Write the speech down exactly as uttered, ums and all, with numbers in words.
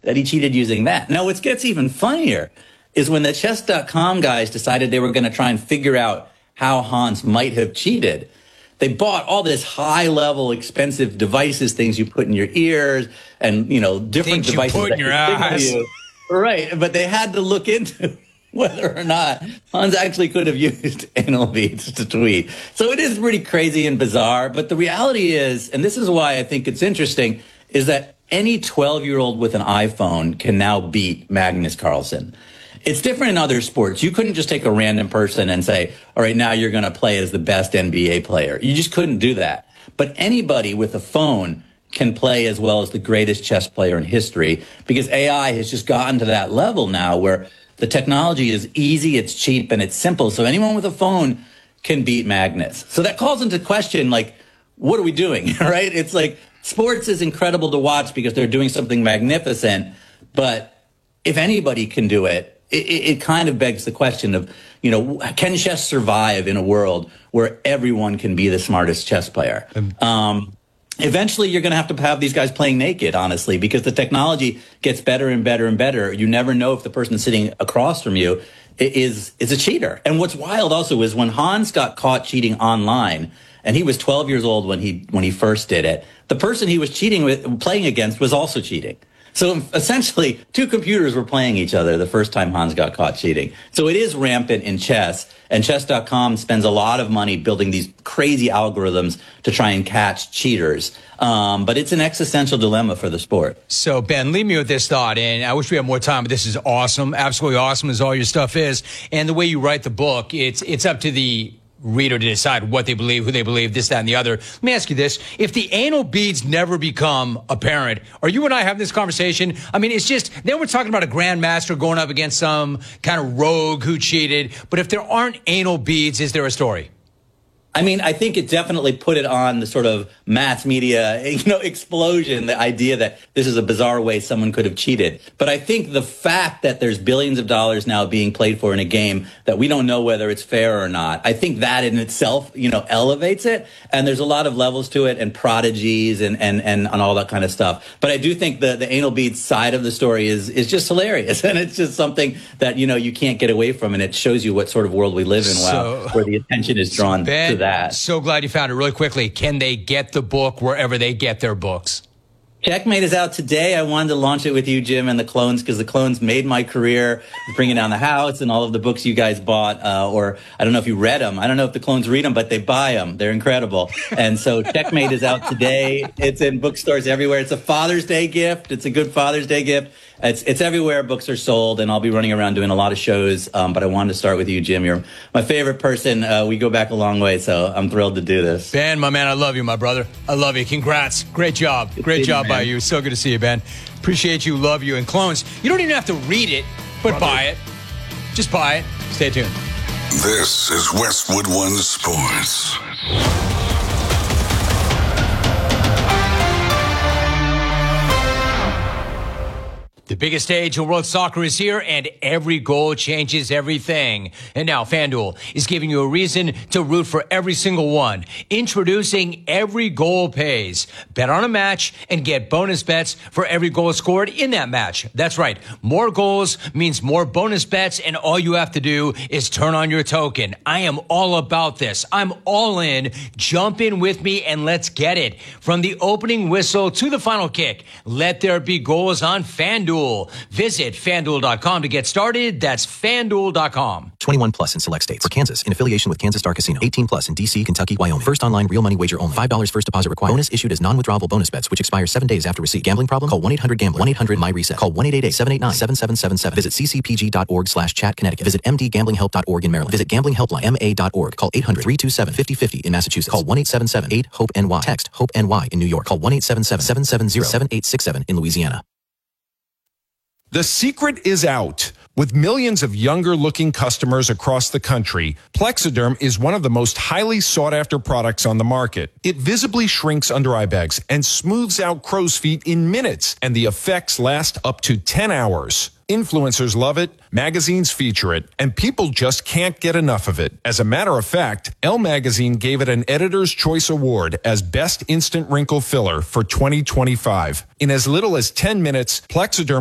that he cheated using that. Now, what gets even funnier is when the chess dot com guys decided they were going to try and figure out how Hans might have cheated. They bought all this high-level, expensive devices, things you put in your ears, and, you know, different things devices. You put in your eyes. You. Right, but they had to look into whether or not Hans actually could have used anal beads to tweet. So it is pretty crazy and bizarre, but the reality is, and this is why I think it's interesting, is that any twelve-year-old with an iPhone can now beat Magnus Carlsen. It's different in other sports. You couldn't just take a random person and say, all right, now you're going to play as the best N B A player. You just couldn't do that. But anybody with a phone can play as well as the greatest chess player in history, because A I has just gotten to that level now where the technology is easy, it's cheap, and it's simple. So anyone with a phone can beat Magnus. So that calls into question, like, what are we doing, right? It's like sports is incredible to watch because they're doing something magnificent. But if anybody can do it, It, it kind of begs the question of, you know, can chess survive in a world where everyone can be the smartest chess player? Um, eventually, you're going to have to have these guys playing naked, honestly, because the technology gets better and better and better. You never know if the person sitting across from you is is a cheater. And what's wild also is when Hans got caught cheating online, and he was twelve years old when he when he first did it, the person he was cheating with, playing against, was also cheating. So essentially, two computers were playing each other the first time Hans got caught cheating. So it is rampant in chess, and chess dot com spends a lot of money building these crazy algorithms to try and catch cheaters. Um, but it's an existential dilemma for the sport. So, Ben, leave me with this thought, and I wish we had more time, but this is awesome, absolutely awesome as all your stuff is. And the way you write the book, it's it's up to the reader to decide what they believe, who they believe, this, that, and the other. Let me ask you this. If the anal beads never become apparent, are you and I having this conversation? I mean, it's just, then we're talking about a grandmaster going up against some kind of rogue who cheated. But if there aren't anal beads, is there a story? I mean, I think it definitely put it on the sort of mass media, you know, explosion, the idea that this is a bizarre way someone could have cheated. But I think the fact that there's billions of dollars now being played for in a game that we don't know whether it's fair or not, I think that in itself, you know, elevates it. And there's a lot of levels to it and prodigies and, and, and, and all that kind of stuff. But I do think the, the anal beads side of the story is, is just hilarious. And it's just something that, you know, you can't get away from. And it shows you what sort of world we live in, so, wow, where the attention is drawn Ben, to that. That. So glad you found it. Really quickly, can they get the book wherever they get their books? Checkmate is out today. I wanted to launch it with you, Jim, and the Clones, because the Clones made my career bringing down the house and all of the books you guys bought. Uh, or I don't know if you read them. I don't know if the Clones read them, but they buy them. They're incredible. And so Checkmate is out today. It's in bookstores everywhere. It's a Father's Day gift. It's a good Father's Day gift. It's it's everywhere books are sold, and I'll be running around doing a lot of shows. Um, but I wanted to start with you, Jim. You're my favorite person. Uh, we go back a long way, so I'm thrilled to do this. Ben, my man, I love you, my brother. I love you. Congrats. Great job. Great job by you. So good to see you, Ben. Appreciate you. Love you. And Clones, you don't even have to read it, but brother, buy it. Just buy it. Stay tuned. This is Westwood One Sports. The biggest stage in world soccer is here, and every goal changes everything. And now FanDuel is giving you a reason to root for every single one. Introducing Every Goal Pays. Bet on a match and get bonus bets for every goal scored in that match. That's right. More goals means more bonus bets, and all you have to do is turn on your token. I am all about this. I'm all in. Jump in with me and let's get it. From the opening whistle to the final kick, let there be goals on FanDuel. Visit FanDuel dot com to get started. That's FanDuel dot com. twenty-one plus in select states. For Kansas, in affiliation with Kansas Star Casino. eighteen plus in D C, Kentucky, Wyoming. First online real money wager only. five dollars first deposit required. Bonus issued as non-withdrawable bonus bets, which expire seven days after receipt. Gambling problem? Call one eight hundred gambler. one eight hundred my reset. Call one eight eight eight, seven eight nine, seven seven seven seven. Visit c c p g dot org slash chat Connecticut. Visit m d gambling help dot org in Maryland. Visit gambling helpline m a dot org. Call eight hundred, three two seven, five oh five oh in Massachusetts. Call one eight seven seven, eight, hope N Y. Text HOPE N Y in New York. Call one eight seven seven, seven seven zero, seven eight six seven in Louisiana. The secret is out. With millions of younger-looking customers across the country, Plexiderm is one of the most highly sought-after products on the market. It visibly shrinks under eye bags and smooths out crow's feet in minutes, and the effects last up to ten hours. Influencers love it, magazines feature it, and people just can't get enough of it. As a matter of fact, Elle Magazine gave it an Editor's Choice Award as Best Instant Wrinkle Filler for twenty twenty-five. In as little as ten minutes, Plexiderm